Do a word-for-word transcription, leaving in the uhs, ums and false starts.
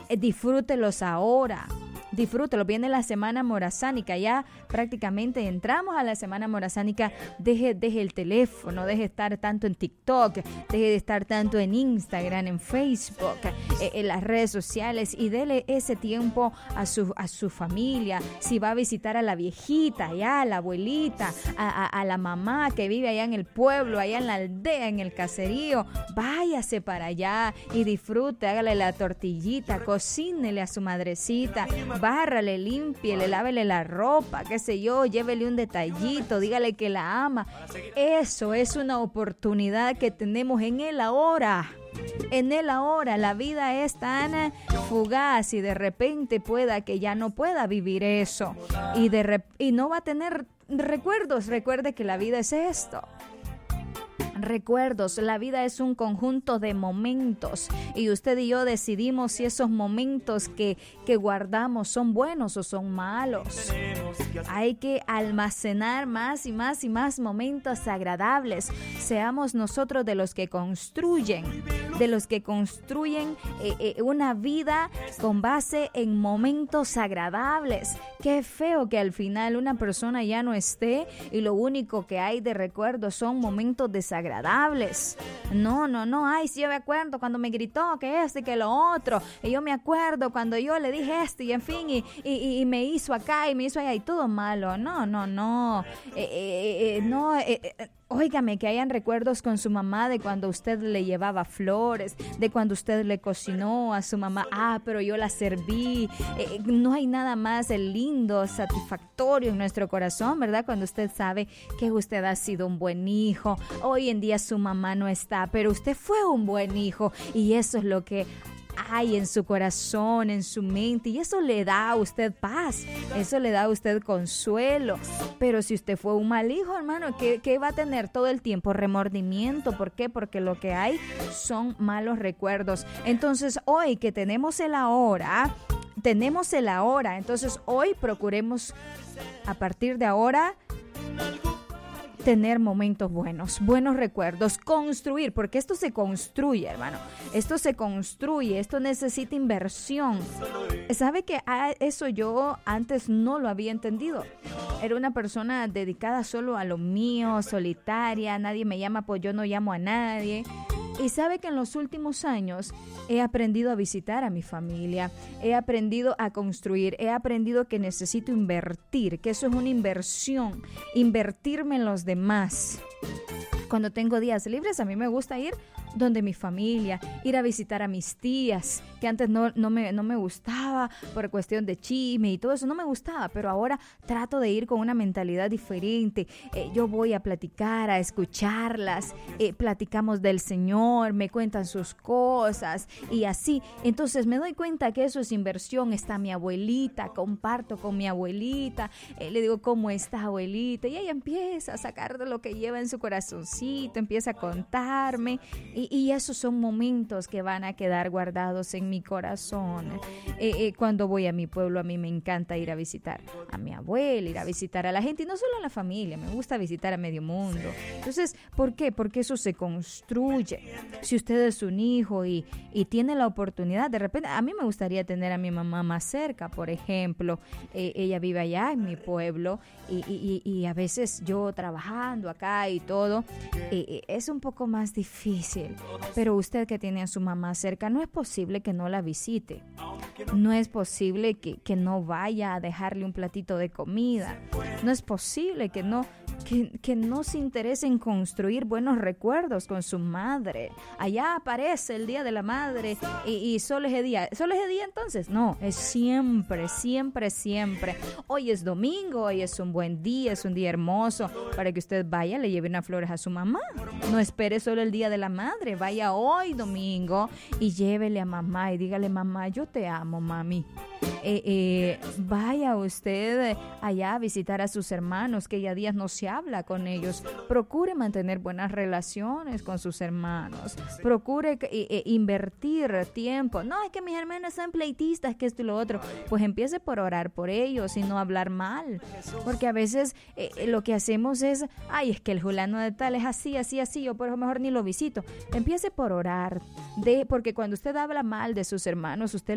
Eh, disfrútelos ahora. Disfrútelo, viene la semana morazánica, ya prácticamente entramos a la semana morazánica. Deje, deje el teléfono, deje de estar tanto en TikTok, deje de estar tanto en Instagram, en Facebook, eh, en las redes sociales, y dele ese tiempo a su, a su familia. Si va a visitar a la viejita, ya a la abuelita, a, a, a la mamá que vive allá en el pueblo, allá en la aldea, en el caserío, váyase para allá y disfrute, hágale la tortillita, cocínele a su madrecita, bárrale, límpiele, lávele la ropa, qué sé yo, llévele un detallito, dígale que la ama. Eso es una oportunidad que tenemos en el ahora. En el ahora, la vida es tan fugaz y de repente pueda que ya no pueda vivir eso y, de rep- y no va a tener recuerdos. Recuerde que la vida es esto. Recuerdos, la vida es un conjunto de momentos y usted y yo decidimos si esos momentos que, que guardamos son buenos o son malos. Hay que almacenar más y más y más momentos agradables. Seamos nosotros de los que construyen, de los que construyen eh, eh, una vida con base en momentos agradables. Qué feo que al final una persona ya no esté y lo único que hay de recuerdos son momentos desagradables. No, no, no, ay, sí, yo me acuerdo cuando me gritó que esto y que lo otro, y yo me acuerdo cuando yo le dije esto y en fin, y, y, y me hizo acá y me hizo allá y todo malo. No, no, no, eh, eh, eh, no, eh, eh, óigame, que hayan recuerdos con su mamá de cuando usted le llevaba flores, de cuando usted le cocinó a su mamá. Ah, pero yo la serví. Eh, no hay nada más lindo, satisfactorio en nuestro corazón, ¿verdad? Cuando usted sabe que usted ha sido un buen hijo. Hoy en día su mamá no está, pero usted fue un buen hijo y eso es lo que hay en su corazón, en su mente, y eso le da a usted paz, eso le da a usted consuelo. Pero si usted fue un mal hijo, hermano, ¿qué, qué va a tener todo el tiempo? Remordimiento. ¿Por qué? Porque lo que hay son malos recuerdos. Entonces, hoy que tenemos el ahora, tenemos el ahora, entonces hoy procuremos a partir de ahora tener momentos buenos, buenos recuerdos, construir, porque esto se construye, hermano, esto se construye, esto necesita inversión. ¿Sabe que eso yo antes no lo había entendido? Era una persona dedicada solo a lo mío, solitaria, nadie me llama, pues yo no llamo a nadie. Y sabe que en los últimos años he aprendido a visitar a mi familia, he aprendido a construir, he aprendido que necesito invertir, que eso es una inversión, invertirme en los demás. Cuando tengo días libres, a mí me gusta ir donde mi familia, ir a visitar a mis tías, que antes no, no, me, no me gustaba por cuestión de chisme y todo eso, no me gustaba, pero ahora trato de ir con una mentalidad diferente. Eh, yo voy a platicar, a escucharlas, eh, platicamos del Señor, me cuentan sus cosas y así. Entonces me doy cuenta que eso es inversión. Está mi abuelita, comparto con mi abuelita, eh, le digo, ¿cómo está, abuelita? Y ella empieza a sacar de lo que lleva en su corazoncito, empieza a contarme. Y, y esos son momentos que van a quedar guardados en mi corazón. Eh, eh, cuando voy a mi pueblo, a mí me encanta ir a visitar a mi abuela, ir a visitar a la gente, y no solo a la familia, me gusta visitar a medio mundo. Entonces, ¿por qué? Porque eso se construye. Si usted es un hijo y, y tiene la oportunidad, de repente, a mí me gustaría tener a mi mamá más cerca, por ejemplo. Eh, ella vive allá en mi pueblo y, y, y a veces yo trabajando acá y todo, eh, es un poco más difícil. Pero usted que tiene a su mamá cerca, no es posible que no la visite. No es posible que, que no vaya a dejarle un platito de comida. No es posible que no, que, que no se interese en construir buenos recuerdos con su madre. Allá aparece el Día de la Madre y, y solo ese día. ¿Solo ese día entonces? No, es siempre, siempre, siempre. Hoy es domingo, hoy es un buen día, es un día hermoso para que usted vaya, le lleve unas flores a su mamá. No espere solo el Día de la Madre, vaya hoy domingo y llévele a mamá y dígale, mamá, yo te amo, mami. Eh, eh, vaya usted allá a visitar a sus hermanos, que ya días no se habla con ellos. Procure mantener buenas relaciones con sus hermanos. Procure eh, eh, invertir tiempo. No, es que mis hermanos son pleitistas, que esto y lo otro. Pues empiece por orar por ellos y no hablar mal. Porque a veces eh, lo que hacemos es, ay, es que el fulano de tal es así, así, así, yo por eso mejor ni lo visito. Empiece por orar, de, porque cuando usted habla mal de sus hermanos, usted